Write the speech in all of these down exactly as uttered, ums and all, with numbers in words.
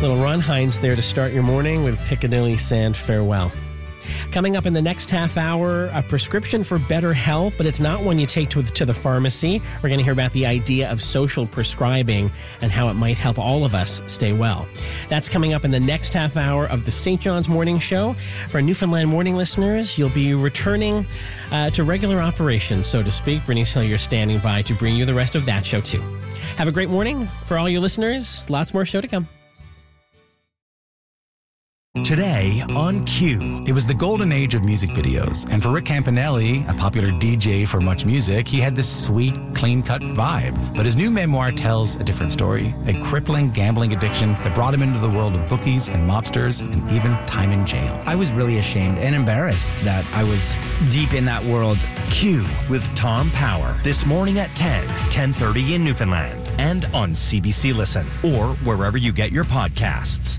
Little Ron Hines there to start your morning with Piccadilly Sand Farewell. Coming up in the next half hour, a prescription for better health, but it's not one you take to, to the pharmacy. We're going to hear about the idea of social prescribing and how it might help all of us stay well. That's coming up in the next half hour of the Saint John's Morning Show. For Newfoundland Morning listeners, you'll be returning uh, to regular operations, so to speak. Bernice Hill, you're standing by to bring you the rest of that show, too. Have a great morning for all you listeners. Lots more show to come. Today on Q. It was the golden age of music videos, and for Rick Campanelli, a popular D J for Much Music, he had this sweet, clean-cut vibe. But his new memoir tells a different story, a crippling gambling addiction that brought him into the world of bookies and mobsters and even time in jail. I was really ashamed and embarrassed that I was deep in that world. Q with Tom Power, this morning at ten, ten thirty in Newfoundland, and on C B C Listen, or wherever you get your podcasts.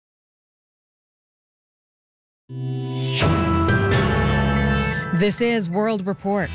This is World Report.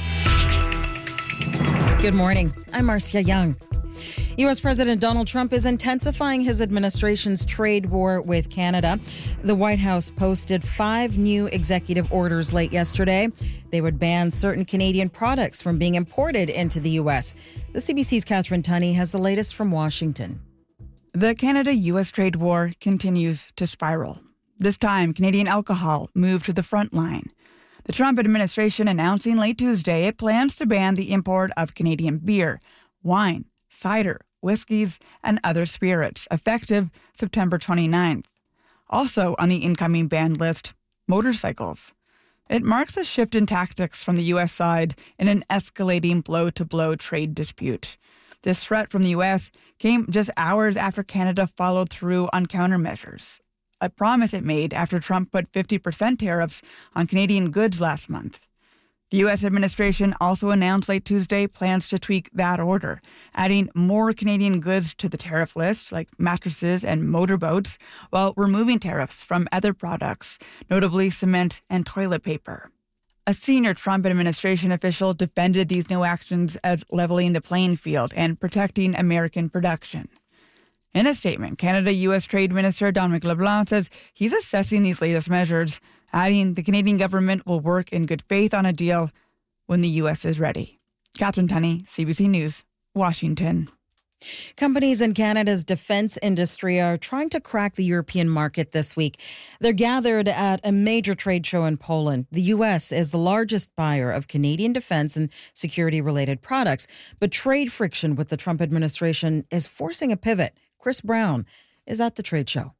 Good morning. I'm Marcia Young. U S. President Donald Trump is intensifying his administration's trade war with Canada. The White House posted five new executive orders late yesterday. They would ban certain Canadian products from being imported into the U S. The C B C's Catherine Tunney has the latest from Washington. The Canada-U S trade war continues to spiral. This time, Canadian alcohol moved to the front line. The Trump administration announcing late Tuesday it plans to ban the import of Canadian beer, wine, cider, whiskeys, and other spirits, effective September twenty-ninth. Also on the incoming ban list, motorcycles. It marks a shift in tactics from the U S side in an escalating blow-to-blow trade dispute. This threat from the U S came just hours after Canada followed through on countermeasures, a promise it made after Trump put fifty percent tariffs on Canadian goods last month. The U S administration also announced late Tuesday plans to tweak that order, adding more Canadian goods to the tariff list, like mattresses and motorboats, while removing tariffs from other products, notably cement and toilet paper. A senior Trump administration official defended these new actions as leveling the playing field and protecting American production. In a statement, Canada-U S Trade Minister Dominic LeBlanc says he's assessing these latest measures, adding the Canadian government will work in good faith on a deal when the U S is ready. Catherine Tunney, C B C News, Washington. Companies in Canada's defense industry are trying to crack the European market this week. They're gathered at a major trade show in Poland. The U S is the largest buyer of Canadian defense and security-related products, but trade friction with the Trump administration is forcing a pivot. Chris Brown is at the trade show.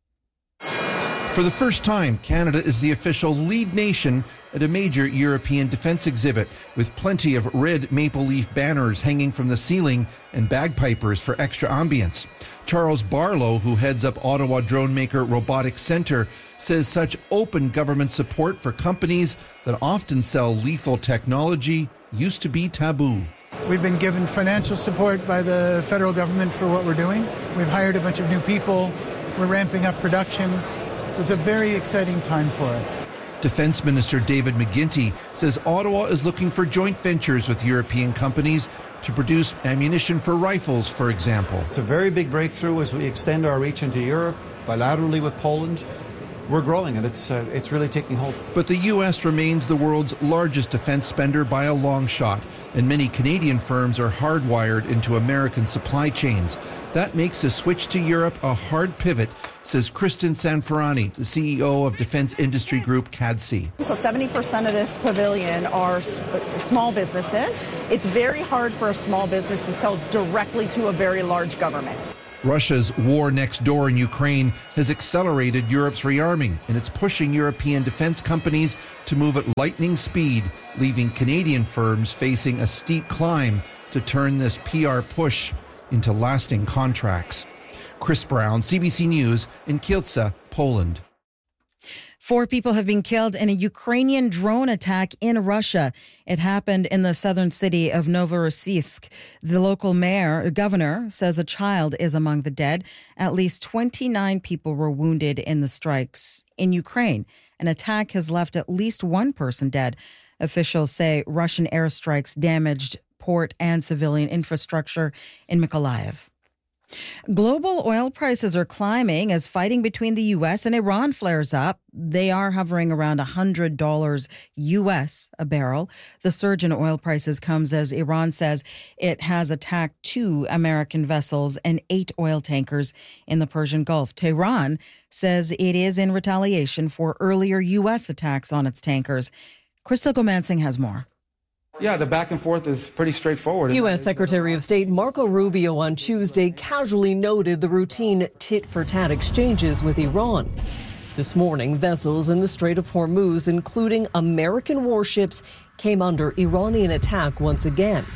For the first time, Canada is the official lead nation at a major European defense exhibit, with plenty of red maple leaf banners hanging from the ceiling and bagpipers for extra ambience. Charles Barlow, who heads up Ottawa drone maker Robotics Centre, says such open government support for companies that often sell lethal technology used to be taboo. We've been given financial support by the federal government for what we're doing. We've hired a bunch of new people. We're ramping up production. So it's a very exciting time for us. Defense Minister David McGuinty says Ottawa is looking for joint ventures with European companies to produce ammunition for rifles, for example. It's a very big breakthrough as we extend our reach into Europe bilaterally with Poland. We're growing and it's uh, it's really taking hold. But the U S remains the world's largest defense spender by a long shot, and many Canadian firms are hardwired into American supply chains. That makes a switch to Europe a hard pivot, says Kristen Sanfarani, the C E O of defense industry group C A D C. So seventy percent of this pavilion are small businesses. It's very hard for a small business to sell directly to a very large government. Russia's war next door in Ukraine has accelerated Europe's rearming, and it's pushing European defense companies to move at lightning speed, leaving Canadian firms facing a steep climb to turn this P R push into lasting contracts. Chris Brown, C B C News in Kielce, Poland. Four people have been killed in a Ukrainian drone attack in Russia. It happened in the southern city of Novorossiysk. The local mayor, governor, says a child is among the dead. At least twenty-nine people were wounded in the strikes. In Ukraine, an attack has left at least one person dead. Officials say Russian airstrikes damaged port and civilian infrastructure in Mykolaiv. Global oil prices are climbing as fighting between the U S and Iran flares up. They are hovering around one hundred dollars U S a barrel. The surge in oil prices comes as Iran says it has attacked two American vessels and eight oil tankers in the Persian Gulf. Tehran says it is in retaliation for earlier U S attacks on its tankers. Crystal Gomansing has more. Yeah, the back and forth is pretty straightforward. U S Secretary of State Marco Rubio on Tuesday casually noted the routine tit-for-tat exchanges with Iran. This morning, vessels in the Strait of Hormuz, including American warships, came under Iranian attack once again.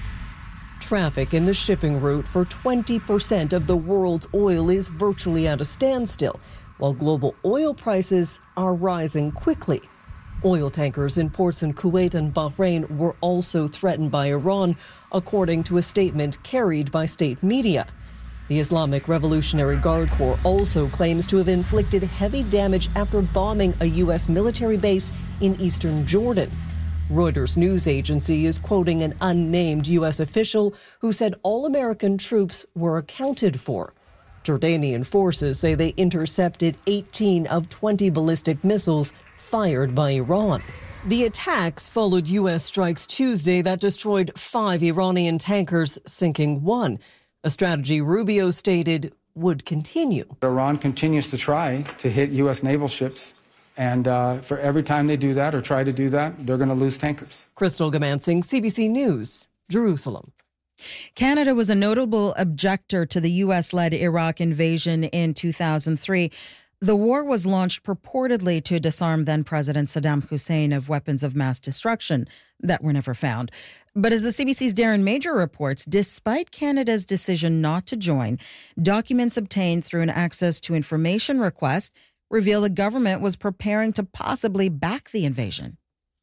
Traffic in the shipping route for twenty percent of the world's oil is virtually at a standstill, while global oil prices are rising quickly. Oil tankers in ports in Kuwait and Bahrain were also threatened by Iran, according to a statement carried by state media. The Islamic Revolutionary Guard Corps also claims to have inflicted heavy damage after bombing a U S military base in eastern Jordan. Reuters news agency is quoting an unnamed U S official who said all American troops were accounted for. Jordanian forces say they intercepted eighteen of twenty ballistic missiles fired by Iran. The attacks followed U S strikes Tuesday that destroyed five Iranian tankers, sinking one, a strategy Rubio stated would continue. Iran continues to try to hit U S naval ships, and uh, for every time they do that or try to do that, they're going to lose tankers. Crystal Gomansing, C B C News, Jerusalem. Canada was a notable objector to the U S-led Iraq invasion in two thousand three. The war was launched purportedly to disarm then-President Saddam Hussein of weapons of mass destruction that were never found. But as the C B C's Darren Major reports, despite Canada's decision not to join, documents obtained through an access to information request reveal the government was preparing to possibly back the invasion.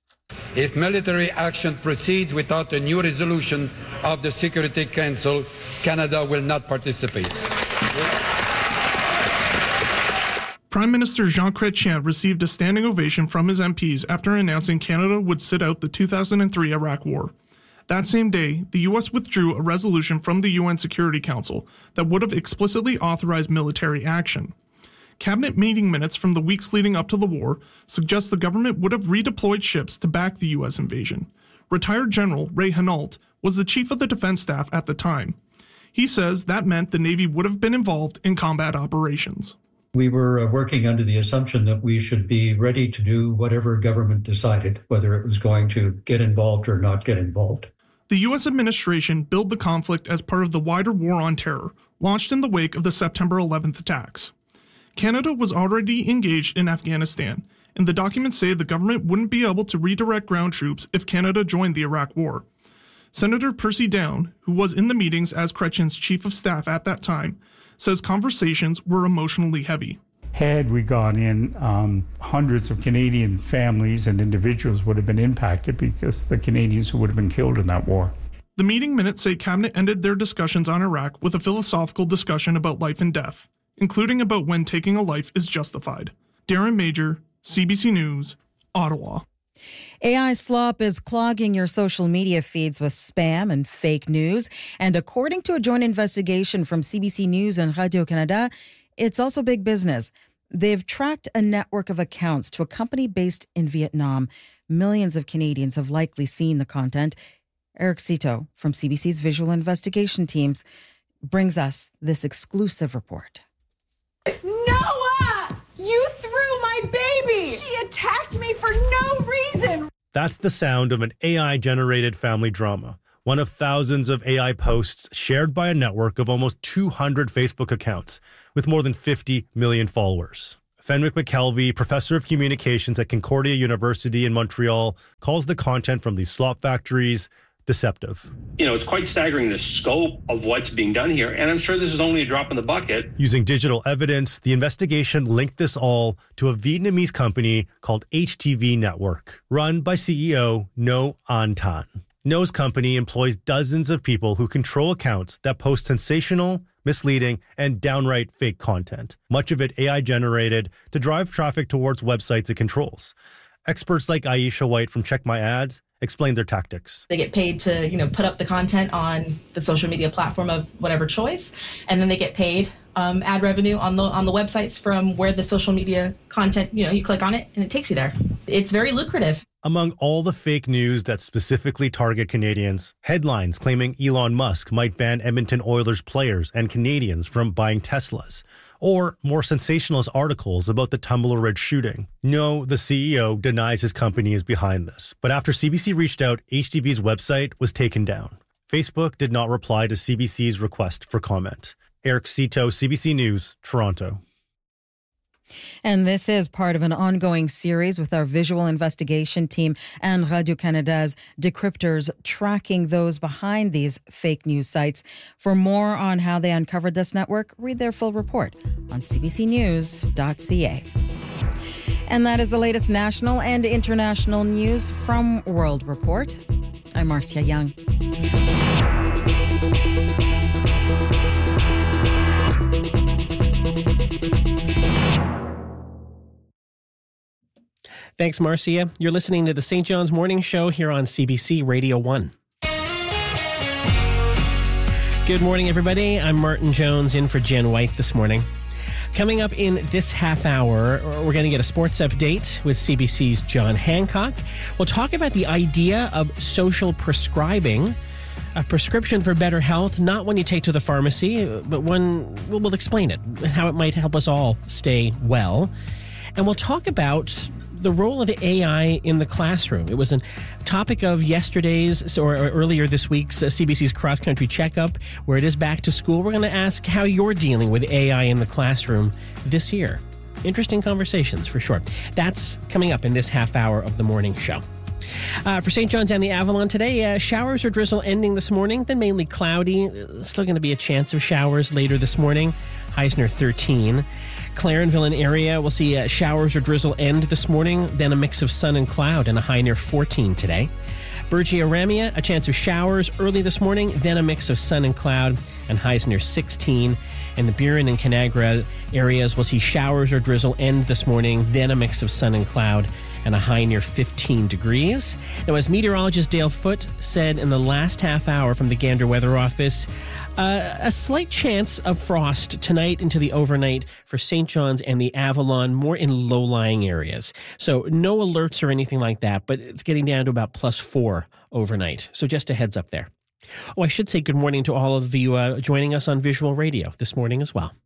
If military action proceeds without a new resolution of the Security Council, Canada will not participate. Prime Minister Jean Chrétien received a standing ovation from his M Ps after announcing Canada would sit out the two thousand three Iraq War. That same day, the U S withdrew a resolution from the U N Security Council that would have explicitly authorized military action. Cabinet meeting minutes from the weeks leading up to the war suggest the government would have redeployed ships to back the U S invasion. Retired General Ray Hinault was the chief of the defense staff at the time. He says that meant the Navy would have been involved in combat operations. We were working under the assumption that we should be ready to do whatever government decided, whether it was going to get involved or not get involved. The U S administration billed the conflict as part of the wider war on terror, launched in the wake of the September eleventh attacks. Canada was already engaged in Afghanistan, and the documents say the government wouldn't be able to redirect ground troops if Canada joined the Iraq War. Senator Percy Down, who was in the meetings as Chrétien's chief of staff at that time, says conversations were emotionally heavy. Had we gone in, um, hundreds of Canadian families and individuals would have been impacted because the Canadians who would have been killed in that war. The meeting minutes say Cabinet ended their discussions on Iraq with a philosophical discussion about life and death, including about when taking a life is justified. Darren Major, C B C News, Ottawa. A I slop is clogging your social media feeds with spam and fake news. And according to a joint investigation from C B C News and Radio-Canada, it's also big business. They've tracked a network of accounts to a company based in Vietnam. Millions of Canadians have likely seen the content. Eric Cito from C B C's visual investigation teams brings us this exclusive report. Noah! You threw my baby! She attacked me for no reason! That's the sound of an A I-generated family drama, one of thousands of A I posts shared by a network of almost two hundred Facebook accounts with more than fifty million followers. Fenwick McKelvey, professor of communications at Concordia University in Montreal, calls the content from these slop factories deceptive. You know, it's quite staggering the scope of what's being done here, and I'm sure this is only a drop in the bucket. Using digital evidence, the investigation linked this all to a Vietnamese company called H T V Network, run by C E O Ngo An Tan. Ngo's company employs dozens of people who control accounts that post sensational, misleading, and downright fake content, much of it A I-generated to drive traffic towards websites it controls. Experts like Aisha White from Check My Ads explained their tactics. They get paid to, you know, put up the content on the social media platform of whatever choice, and then they get paid um, ad revenue on the on the websites from where the social media content, you know, you click on it and it takes you there. It's very lucrative. Among all the fake news that specifically target Canadians, headlines claiming Elon Musk might ban Edmonton Oilers players and Canadians from buying Teslas, or more sensationalist articles about the Tumbler Ridge shooting. No, the C E O denies his company is behind this, but after C B C reached out, H D V's website was taken down. Facebook did not reply to C B C's request for comment. Eric Cito, C B C News, Toronto. And this is part of an ongoing series with our visual investigation team and Radio-Canada's decryptors tracking those behind these fake news sites. For more on how they uncovered this network, read their full report on c b c news dot c a. And that is the latest national and international news from World Report. I'm Marcia Young. Thanks, Marcia. You're listening to the Saint John's Morning Show here on C B C Radio one. Good morning, everybody. I'm Martin Jones in for Jen White this morning. Coming up in this half hour, we're going to get a sports update with C B C's John Hancock. We'll talk about the idea of social prescribing, a prescription for better health, not one you take to the pharmacy, but one, we'll, we'll explain it, how it might help us all stay well. And we'll talk about the role of A I in the classroom. It was a topic of yesterday's or earlier this week's uh, C B C's Cross Country Checkup, where it is back to school. We're going to ask how you're dealing with A I in the classroom this year. Interesting conversations for sure. That's coming up in this half hour of the morning show. Uh, for Saint John's and the Avalon today, uh, showers or drizzle ending this morning, then mainly cloudy. Still going to be a chance of showers later this morning. Highs near thirteen. Clarenville and area, we'll see uh, showers or drizzle end this morning, then a mix of sun and cloud and a high near fourteen today. Bergia-Ramia, a chance of showers early this morning, then a mix of sun and cloud and highs near sixteen. In the Burin and Canagra areas, we'll see showers or drizzle end this morning, then a mix of sun and cloud and a high near fifteen degrees. Now, as meteorologist Dale Foote said in the last half hour from the Gander Weather Office, uh, a slight chance of frost tonight into the overnight for Saint John's and the Avalon, more in low-lying areas. So no alerts or anything like that, but it's getting down to about plus four overnight. So just a heads up there. Oh, I should say good morning to all of you uh, joining us on Visual Radio this morning as well.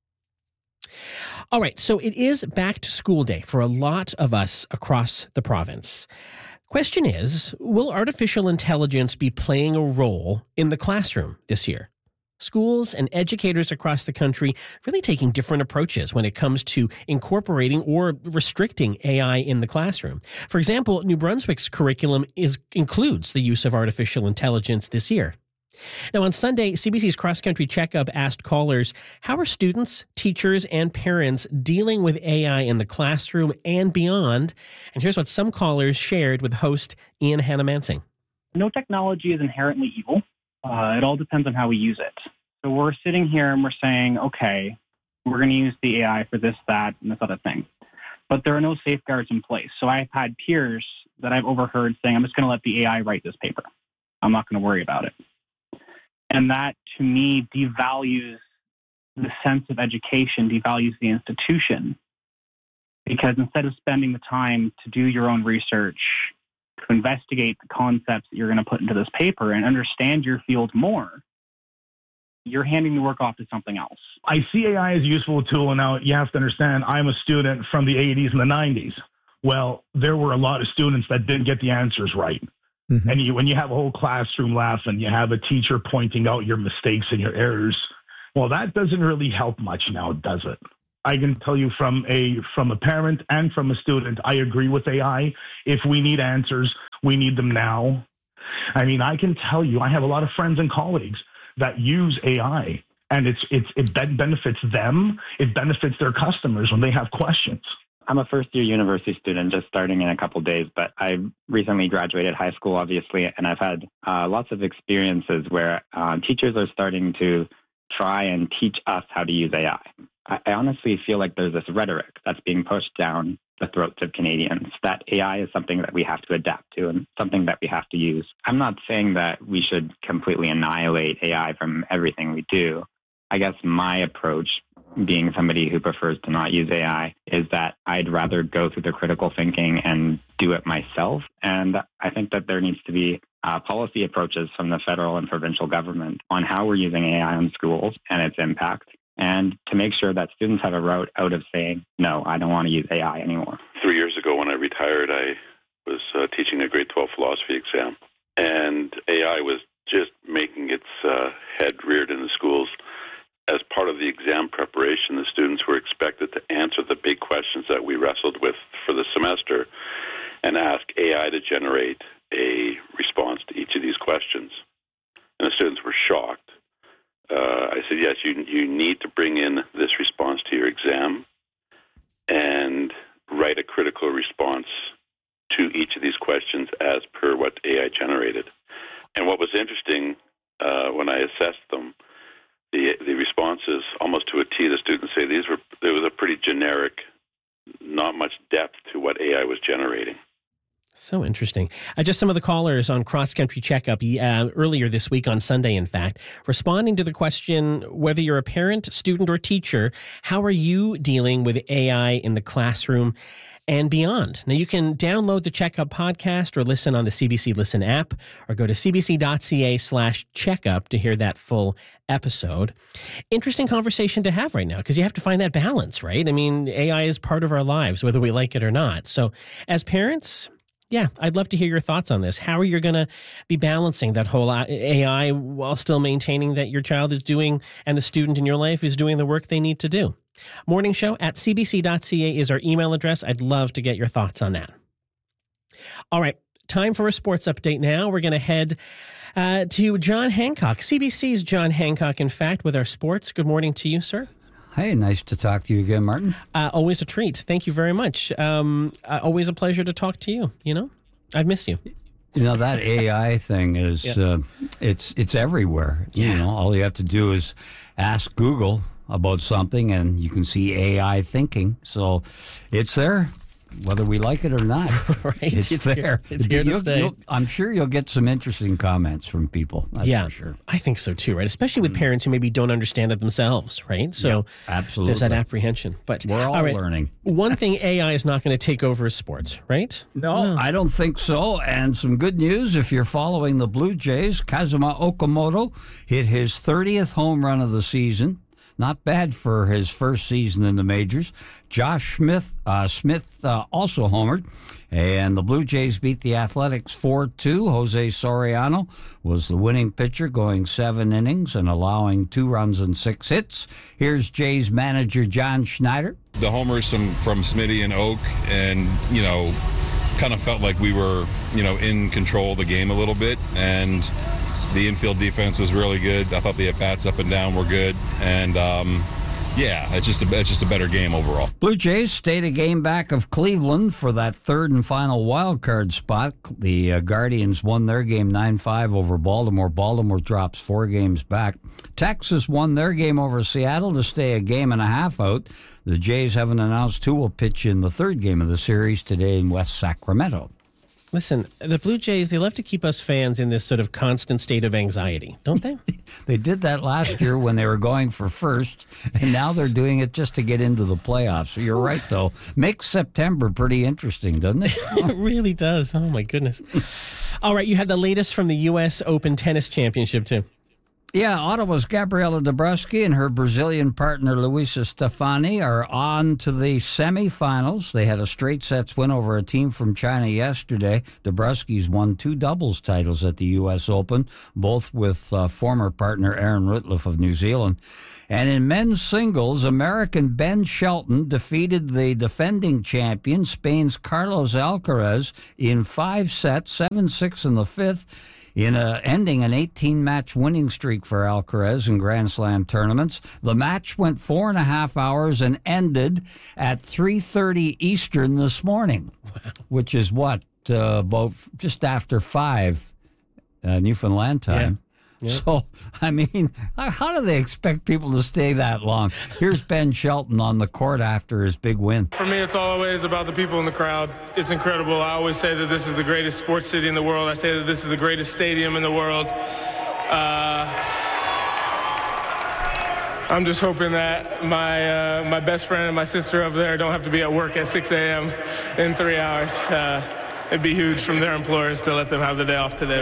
All right, so it is back to school day for a lot of us across the province. Question is, will artificial intelligence be playing a role in the classroom this year? Schools and educators across the country really taking different approaches when it comes to incorporating or restricting A I in the classroom. For example, New Brunswick's curriculum is includes the use of artificial intelligence this year. Now, on Sunday, C B C's Cross Country Checkup asked callers, how are students, teachers, and parents dealing with A I in the classroom and beyond? And here's what some callers shared with host Ian Hannah-Mansing. No technology is inherently evil. Uh, it all depends on how we use it. So we're sitting here and we're saying, okay, we're going to use the A I for this, that, and this other thing. But there are no safeguards in place. So I've had peers that I've overheard saying, I'm just going to let the A I write this paper. I'm not going to worry about it. And that, to me, devalues the sense of education, devalues the institution. Because instead of spending the time to do your own research, to investigate the concepts that you're going to put into this paper and understand your field more, you're handing the work off to something else. I see A I as a useful tool, and now you have to understand, I'm a student from the eighties and the nineties. Well, there were a lot of students that didn't get the answers right. Mm-hmm. And you, when you have a whole classroom laugh and you have a teacher pointing out your mistakes and your errors, well, that doesn't really help much now, does it? I can tell you from a from a parent and from a student, I agree with A I. If we need answers, we need them now. I mean, I can tell you, I have a lot of friends and colleagues that use A I, and it's it's it benefits them. It benefits their customers when they have questions. I'm a first-year university student just starting in a couple of days, but I recently graduated high school, obviously, and I've had uh, lots of experiences where uh, teachers are starting to try and teach us how to use A I. I, I honestly feel like there's this rhetoric that's being pushed down the throats of Canadians. That A I is something that we have to adapt to and something that we have to use. I'm not saying that we should completely annihilate A I from everything we do. I guess my approach, being somebody who prefers to not use A I, is that I'd rather go through the critical thinking and do it myself. And I think that there needs to be uh, policy approaches from the federal and provincial government on how we're using A I in schools and its impact, and to make sure that students have a route out of saying, no, I don't want to use A I anymore. Three years ago when I retired, I was uh, teaching a grade twelve philosophy exam, and A I was just making its uh, head reared in the schools. As part of the exam preparation, the students were expected to answer the big questions that we wrestled with for the semester and ask A I to generate a response to each of these questions. And the students were shocked. Uh, I said, yes, you, you need to bring in this response to your exam and write a critical response to each of these questions as per what A I generated. And what was interesting uh, when I assessed them, The the responses, almost to a T, the students say these were there was a pretty generic, not much depth to what A I was generating. So interesting. Uh, just some of the callers on Cross Country Checkup uh, earlier this week on Sunday, in fact, responding to the question, whether you're a parent, student, or teacher, how are you dealing with A I in the classroom and beyond? Now, you can download the Checkup podcast or listen on the C B C Listen app, or go to cbc.ca slash checkup to hear that full episode. Interesting conversation to have right now, because you have to find that balance, right? I mean, A I is part of our lives, whether we like it or not. So as parents, yeah, I'd love to hear your thoughts on this. How are you going to be balancing that whole A I while still maintaining that your child is doing, and the student in your life is doing the work they need to do? Morning Show at c b c dot c a is our email address. I'd love to get your thoughts on that. All right, time for a sports update now. We're going to head uh, to John Hancock, C B C's John Hancock, in fact, with our sports. Good morning to you, sir. Hey, nice to talk to you again, Martin. Uh, always a treat. Thank you very much. Um, uh, always a pleasure to talk to you. You know, I've missed you. You know, that A I thing is, yeah. uh, it's it's everywhere. Yeah. You know, all you have to do is ask Google about something and you can see A I thinking. So it's there, whether we like it or not. Right. It's, it's there. Here. It's here you'll, to stay. You'll, I'm sure you'll get some interesting comments from people. That's yeah, for sure. I think so too, right? Especially with mm. parents who maybe don't understand it themselves, right? So yeah, absolutely. There's that apprehension. But we're all, all right, learning. One thing A I is not going to take over is sports, right? No, no, I don't think so. And some good news, if you're following the Blue Jays, Kazuma Okamoto hit his thirtieth home run of the season. Not bad for his first season in the majors. Josh Smith uh, Smith uh, also homered, and the Blue Jays beat the Athletics four two. Jose Soriano was the winning pitcher, going seven innings and allowing two runs and six hits. Here's Jays manager John Schneider. The homers from, from Smitty and Oak, and, you know, kind of felt like we were, you know, in control of the game a little bit, and the infield defense was really good. I thought the at-bats up and down were good. And, um, yeah, it's just, a, it's just a better game overall. Blue Jays stayed a game back of Cleveland for that third and final wild card spot. The uh, Guardians won their game nine five over Baltimore. Baltimore drops four games back. Texas won their game over Seattle to stay a game and a half out. The Jays haven't announced who will pitch in the third game of the series today in West Sacramento. Listen, the Blue Jays, they love to keep us fans in this sort of constant state of anxiety, don't they? They did that last year when they were going for first, and yes. Now they're doing it just to get into the playoffs. So you're right, though. Makes September pretty interesting, doesn't it? It really does. Oh, my goodness. All right, you had the latest from the U S Open Tennis Championship, too. Yeah, Ottawa's Gabriela Dabrowski and her Brazilian partner Luisa Stefani are on to the semifinals. They had a straight sets win over a team from China yesterday. Dabrowski's won two doubles titles at the U S Open, both with uh, former partner Aaron Ritliff of New Zealand. And in men's singles, American Ben Shelton defeated the defending champion, Spain's Carlos Alcaraz, in five sets, seven six in the fifth. In a, ending an eighteen-match winning streak for Alcaraz in Grand Slam tournaments. The match went four and a half hours and ended at three thirty Eastern this morning, wow. Which is what, uh, about just after five uh, Newfoundland time. Yeah. So, I mean, how do they expect people to stay that long? Here's Ben Shelton on the court after his big win. For me, it's always about the people in the crowd. It's incredible. I always say that this is the greatest sports city in the world. I say that this is the greatest stadium in the world. Uh, I'm just hoping that my uh, my best friend and my sister over there don't have to be at work at six a.m. in three hours. Uh, it'd be huge from their employers to let them have the day off today.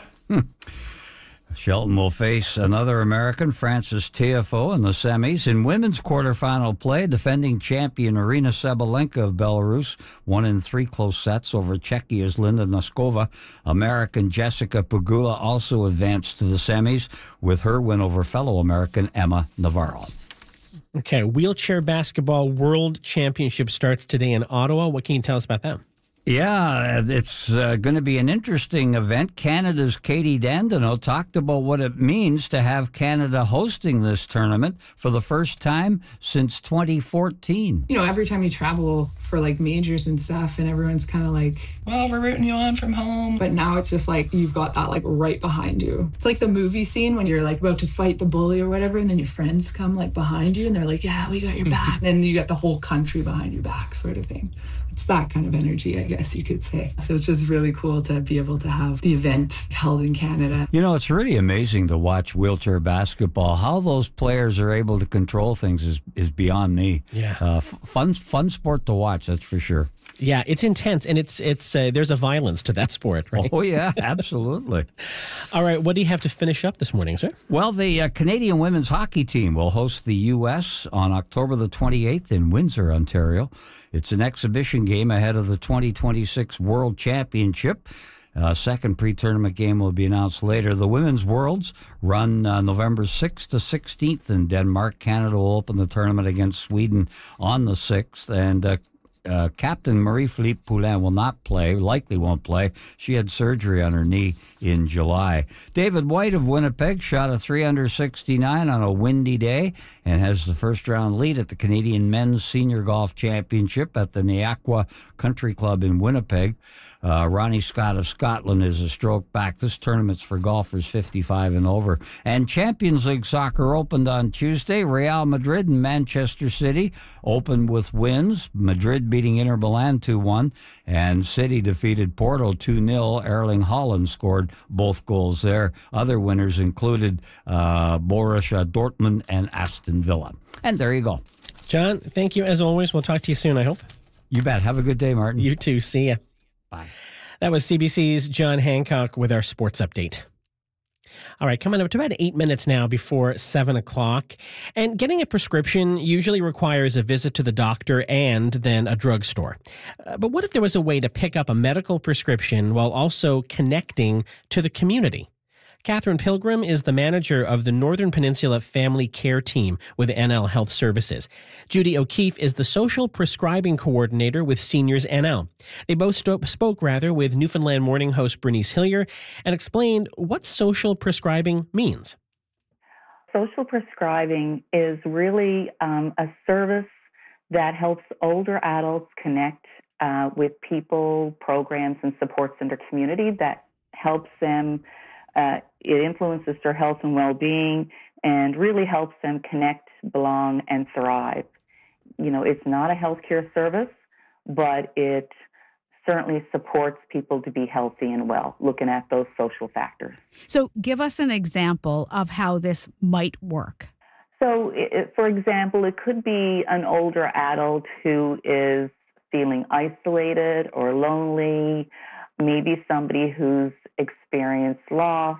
Shelton will face another American, Frances Tiafoe, in the semis. In women's quarterfinal play, defending champion Aryna Sabalenka of Belarus won in three close sets over Czechia's Linda Noskova. American Jessica Pegula also advanced to the semis with her win over fellow American Emma Navarro. Okay, wheelchair basketball world championship starts today in Ottawa. What can you tell us about that? Yeah, it's uh, going to be an interesting event. Canada's Katie Dandino talked about what it means to have Canada hosting this tournament for the first time since twenty fourteen. You know, every time you travel for like majors and stuff, and everyone's kind of like, well, we're rooting you on from home. But now it's just like you've got that like right behind you. It's like the movie scene when you're like about to fight the bully or whatever, and then your friends come like behind you and they're like, yeah, we got your back. And then you got the whole country behind your back sort of thing. It's that kind of energy, I guess you could say. So it's just really cool to be able to have the event held in Canada. You know, it's really amazing to watch wheelchair basketball. How those players are able to control things is, is beyond me. Yeah. Uh, f- fun, fun sport to watch, that's for sure. Yeah, it's intense, and it's it's uh, there's a violence to that sport, right? Oh, yeah, absolutely. All right, what do you have to finish up this morning, sir? Well, the uh, Canadian women's hockey team will host the U S on October the twenty-eighth in Windsor, Ontario. It's an exhibition game ahead of the twenty twenty-six World Championship. A second pre-tournament game will be announced later. The Women's Worlds run uh, November sixth to sixteenth in Denmark. Canada will open the tournament against Sweden on the sixth, and uh, Uh, Captain Marie-Philippe Poulin will not play, likely won't play. She had surgery on her knee in July. David White of Winnipeg shot a three under sixty-nine on a windy day and has the first-round lead at the Canadian Men's Senior Golf Championship at the Neaqua Country Club in Winnipeg. Uh, Ronnie Scott of Scotland is a stroke back. This tournament's for golfers fifty-five and over. And Champions League soccer opened on Tuesday. Real Madrid and Manchester City opened with wins. Madrid beating Inter Milan two one, and City defeated Porto two nil. Erling Haaland scored both goals there. Other winners included uh, Borussia Dortmund and Aston Villa. And there you go. John, thank you as always. We'll talk to you soon, I hope. You bet. Have a good day, Martin. You too. See ya. Bye. That was C B C's John Hancock with our sports update. All right, coming up to about eight minutes now before seven o'clock. And getting a prescription usually requires a visit to the doctor and then a drugstore. Uh, but what if there was a way to pick up a medical prescription while also connecting to the community? Catherine Pilgrim is the manager of the Northern Peninsula Family Care Team with N L Health Services. Judy O'Keefe is the social prescribing coordinator with Seniors N L. They both sto- spoke rather with Newfoundland Morning host Bernice Hillier and explained what social prescribing means. Social prescribing is really um, a service that helps older adults connect uh, with people, programs, and supports in their community that helps them. Uh, it influences their health and well-being and really helps them connect, belong, and thrive. You know, it's not a healthcare service, but it certainly supports people to be healthy and well, looking at those social factors. So give us an example of how this might work. So, it, for example, it could be an older adult who is feeling isolated or lonely, maybe somebody who's experienced loss,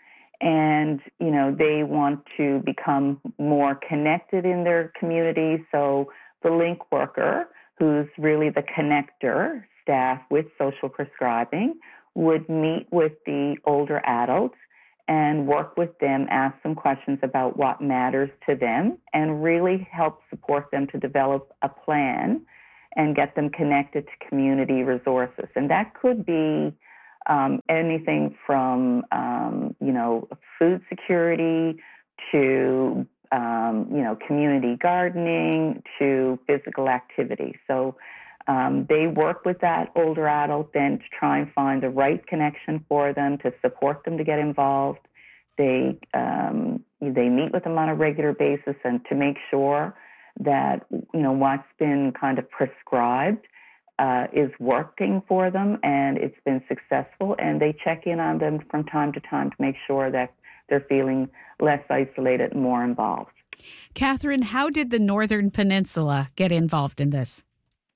and, you know, they want to become more connected in their community. So the link worker, who's really the connector staff with social prescribing, would meet with the older adults and work with them, ask some questions about what matters to them, and really help support them to develop a plan and get them connected to community resources. And that could be um, anything from, um, you know, food security to, um, you know, community gardening to physical activity. So um, they work with that older adult then to try and find the right connection for them, to support them to get involved, They um, they meet with them on a regular basis, and to make sure that you know what's been kind of prescribed uh, is working for them and it's been successful. And they check in on them from time to time to make sure that they're feeling less isolated and more involved. Catherine, how did the Northern Peninsula get involved in this?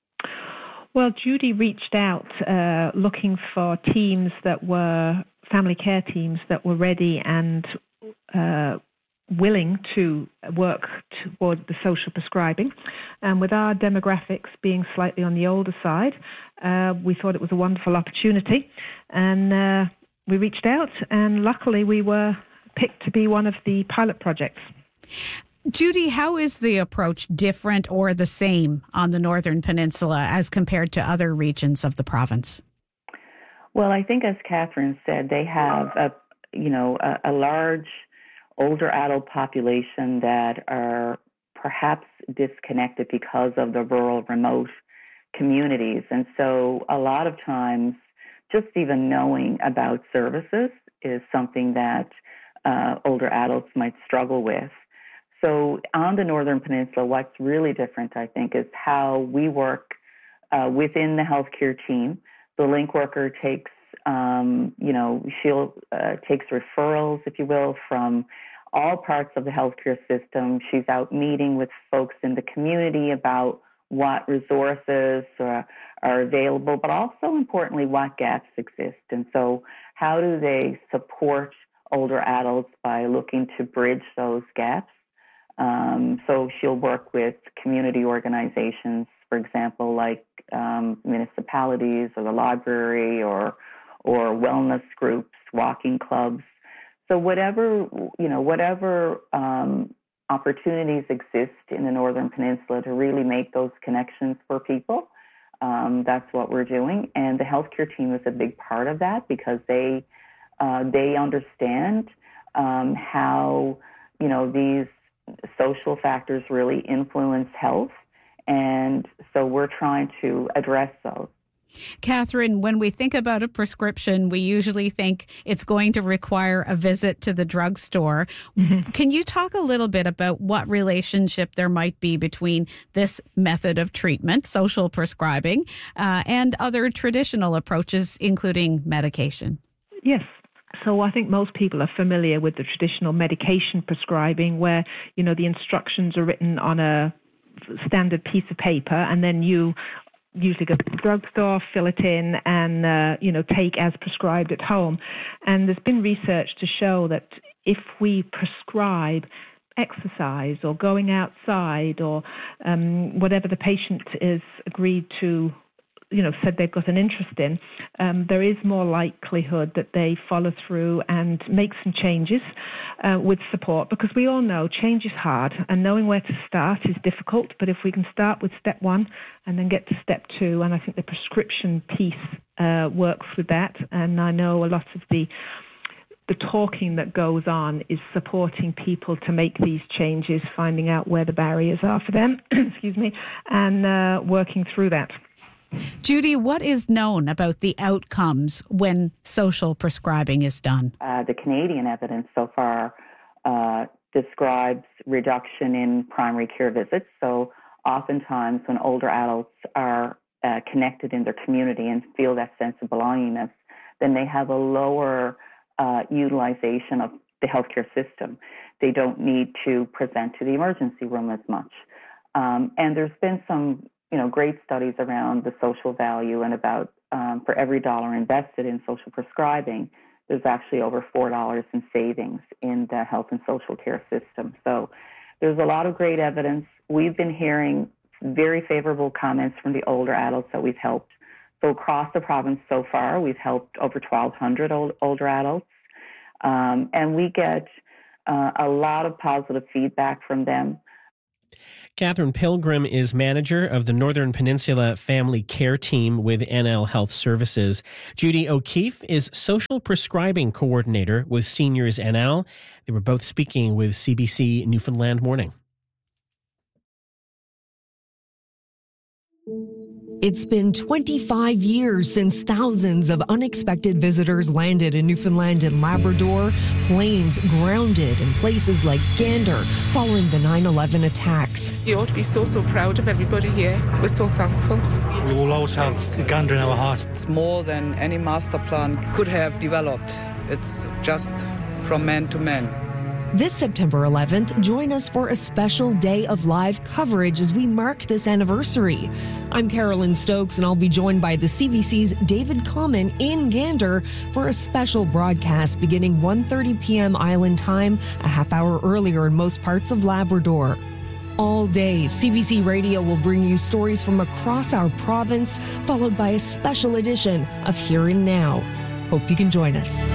Well, Judy reached out uh, looking for teams that were family care teams that were ready and uh, willing to work toward the social prescribing. And with our demographics being slightly on the older side, uh, we thought it was a wonderful opportunity. And uh, we reached out, and luckily we were picked to be one of the pilot projects. Judy, how is the approach different or the same on the Northern Peninsula as compared to other regions of the province? Well, I think, as Catherine said, they have a you know a, a large older adult population that are perhaps disconnected because of the rural, remote communities, and so a lot of times, just even knowing about services is something that uh, older adults might struggle with. So on the Northern Peninsula, what's really different, I think, is how we work uh, within the healthcare team. The link worker takes, um, you know, she'll uh, takes referrals, if you will, from all parts of the healthcare system. She's out meeting with folks in the community about what resources uh, are available, but also importantly, what gaps exist. And so how do they support older adults by looking to bridge those gaps? Um, so she'll work with community organizations, for example, like um, municipalities or the library or or wellness groups, walking clubs. So whatever, you know, whatever um, opportunities exist in the Northern Peninsula to really make those connections for people, um, that's what we're doing. And the healthcare team is a big part of that because they uh, they understand um, how, you know, these social factors really influence health, and so we're trying to address those. Catherine, when we think about a prescription, we usually think it's going to require a visit to the drugstore. Mm-hmm. Can you talk a little bit about what relationship there might be between this method of treatment, social prescribing, uh, and other traditional approaches, including medication? Yes. So I think most people are familiar with the traditional medication prescribing where, you know, the instructions are written on a standard piece of paper and then you usually go to the drugstore, fill it in and, uh, you know, take as prescribed at home. And there's been research to show that if we prescribe exercise or going outside or um, whatever the patient is agreed to, you know, said they've got an interest in, um, there is more likelihood that they follow through and make some changes uh, with support, because we all know change is hard and knowing where to start is difficult. But if we can start with step one and then get to step two, and I think the prescription piece uh, works with that. And I know a lot of the the talking that goes on is supporting people to make these changes, finding out where the barriers are for them, excuse me, and uh, working through that. Judy, what is known about the outcomes when social prescribing is done? Uh, the Canadian evidence so far uh, describes reduction in primary care visits. So oftentimes when older adults are uh, connected in their community and feel that sense of belongingness, then they have a lower uh, utilization of the healthcare system. They don't need to present to the emergency room as much. Um, and there's been some you know, great studies around the social value and about um, for every dollar invested in social prescribing, there's actually over four dollars in savings in the health and social care system. So there's a lot of great evidence. We've been hearing very favorable comments from the older adults that we've helped. So across the province so far, we've helped over twelve hundred old, older adults. Um, and we get uh, a lot of positive feedback from them. Catherine Pilgrim is manager of the Northern Peninsula Family Care Team with N L Health Services. Judy O'Keefe is social prescribing coordinator with Seniors N L. They were both speaking with C B C Newfoundland Morning. It's been twenty-five years since thousands of unexpected visitors landed in Newfoundland and Labrador, planes grounded in places like Gander following the nine eleven attacks. You ought to be so, so proud of everybody here. We're so thankful. We will always have Gander in our heart. It's more than any master plan could have developed. It's just from man to man. This September eleventh, join us for a special day of live coverage as we mark this anniversary. I'm Carolyn Stokes, and I'll be joined by the C B C's David Common in Gander for a special broadcast beginning one thirty p.m. Island time, a half hour earlier in most parts of Labrador. All day, C B C Radio will bring you stories from across our province, followed by a special edition of Here and Now. Hope you can join us.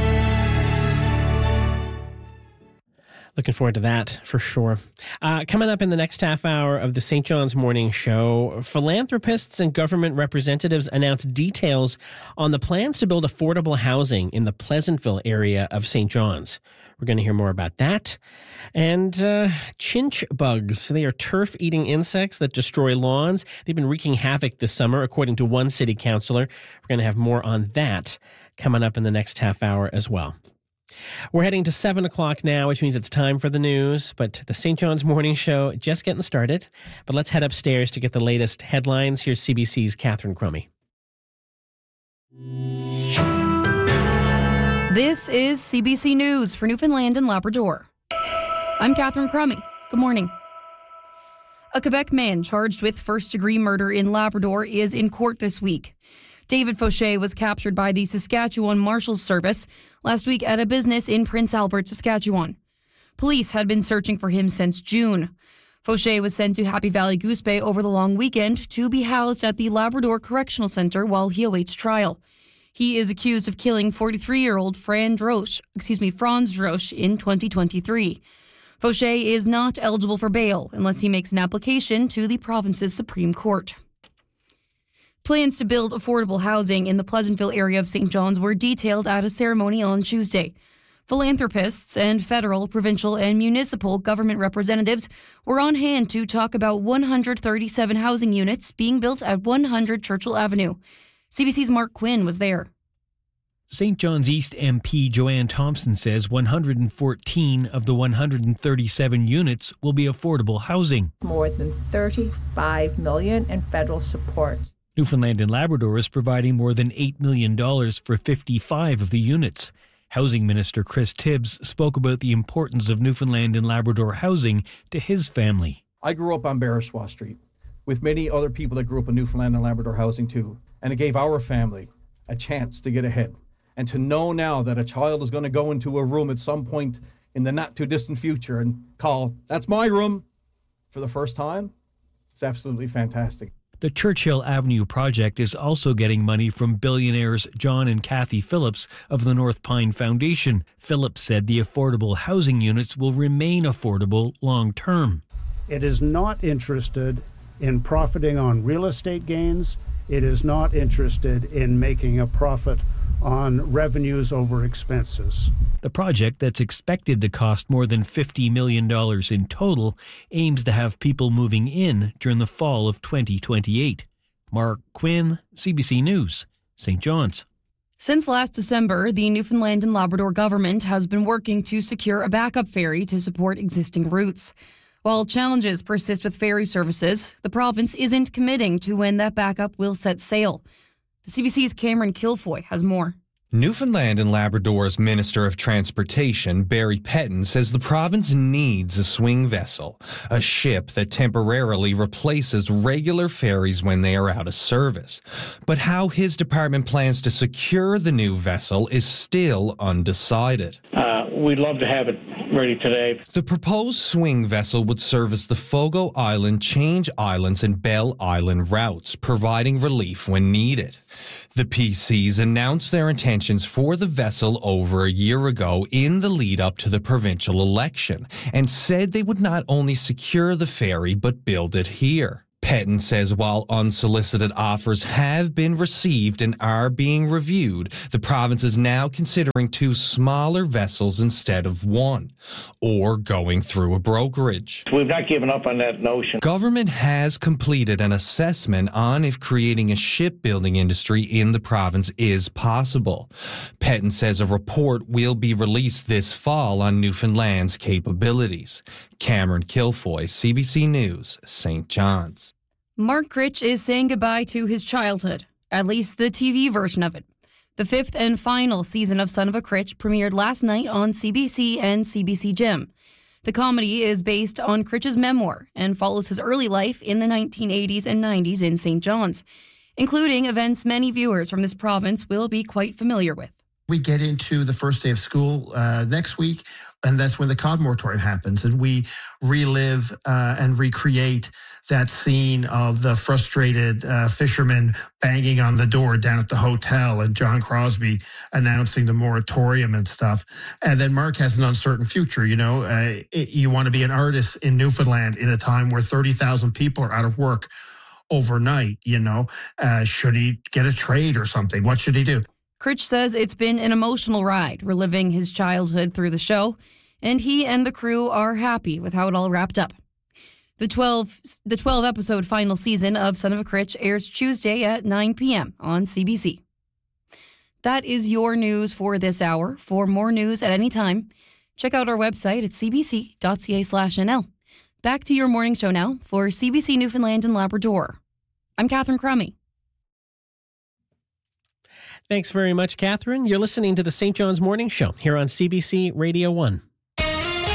Looking forward to that for sure. Uh, coming up in the next half hour of the Saint John's Morning Show, philanthropists and government representatives announce details on the plans to build affordable housing in the Pleasantville area of Saint John's. We're going to hear more about that. And uh, chinch bugs. They are turf-eating insects that destroy lawns. They've been wreaking havoc this summer, according to one city councillor. We're going to have more on that coming up in the next half hour as well. We're heading to seven o'clock now, which means it's time for the news, but the Saint John's Morning Show just getting started. But let's head upstairs to get the latest headlines. Here's C B C's Catherine Crummy. This is C B C News for Newfoundland and Labrador. I'm Catherine Crummy. Good morning. A Quebec man charged with first-degree murder in Labrador is in court this week. David Fauché was captured by the Saskatchewan Marshals Service last week at a business in Prince Albert, Saskatchewan. Police had been searching for him since June. Fauché was sent to Happy Valley Goose Bay over the long weekend to be housed at the Labrador Correctional Centre while he awaits trial. He is accused of killing forty-three-year-old Fran Drosch, excuse me, Franz Drosch in twenty twenty-three. Fauché is not eligible for bail unless he makes an application to the province's Supreme Court. Plans to build affordable housing in the Pleasantville area of Saint John's were detailed at a ceremony on Tuesday. Philanthropists and federal, provincial, and municipal government representatives were on hand to talk about one hundred thirty-seven housing units being built at one hundred Churchill Avenue. C B C's Mark Quinn was there. Saint John's East M P Joanne Thompson says one hundred fourteen of the one hundred thirty-seven units will be affordable housing. More than thirty-five million dollars in federal support. Newfoundland and Labrador is providing more than eight million dollars for fifty-five of the units. Housing Minister Chris Tibbs spoke about the importance of Newfoundland and Labrador housing to his family. I grew up on Bereswa Street with many other people that grew up in Newfoundland and Labrador housing too, and it gave our family a chance to get ahead. And to know now that a child is going to go into a room at some point in the not too distant future and call, "That's my room," for the first time, it's absolutely fantastic. The Churchill Avenue project is also getting money from billionaires John and Kathy Phillips of the North Pine Foundation. Phillips said the affordable housing units will remain affordable long term. It is not interested in profiting on real estate gains. It is not interested in making a profit on revenues over expenses. The project, that's expected to cost more than fifty million dollars in total, aims to have people moving in during the fall of twenty twenty-eight. Mark Quinn, C B C News, Saint John's. Since last December, the Newfoundland and Labrador government has been working to secure a backup ferry to support existing routes. While challenges persist with ferry services, the province isn't committing to when that backup will set sail. The C B C's Cameron Kilfoy has more. Newfoundland and Labrador's Minister of Transportation, Barry Pettin, says the province needs a swing vessel, a ship that temporarily replaces regular ferries when they are out of service. But how his department plans to secure the new vessel is still undecided. Uh, we'd love to have it ready today. The proposed swing vessel would service the Fogo Island, Change Islands, and Bell Island routes, providing relief when needed. The P Cs announced their intentions for the vessel over a year ago in the lead-up to the provincial election and said they would not only secure the ferry but build it here. Pettin says while unsolicited offers have been received and are being reviewed, the province is now considering two smaller vessels instead of one, or going through a brokerage. We've not given up on that notion. Government has completed an assessment on if creating a shipbuilding industry in the province is possible. Pettin says a report will be released this fall on Newfoundland's capabilities. Cameron Kilfoy, C B C News, Saint John's. Mark Critch is saying goodbye to his childhood, at least the T V version of it. The fifth and final season of Son of a Critch premiered last night on C B C and C B C Gem. The comedy is based on Critch's memoir and follows his early life in the nineteen eighties and nineties in Saint John's, including events many viewers from this province will be quite familiar with. We get into the first day of school uh, next week, and that's when the cod moratorium happens, and we relive uh, and recreate that scene of the frustrated uh, fisherman banging on the door down at the hotel and John Crosby announcing the moratorium and stuff. And then Mark has an uncertain future. You know, uh, it, you want to be an artist in Newfoundland in a time where thirty thousand people are out of work overnight. You know, uh, should he get a trade or something? What should he do? Critch says it's been an emotional ride, reliving his childhood through the show, and he and the crew are happy with how it all wrapped up. The twelve the twelve episode final season of Son of a Critch airs Tuesday at nine p.m. on C B C. That is your news for this hour. For more news at any time, check out our website at c b c dot c a slash n l. Back to your morning show now for C B C Newfoundland and Labrador. I'm Catherine Crummy. Thanks very much, Catherine. You're listening to the Saint John's Morning Show here on C B C Radio one.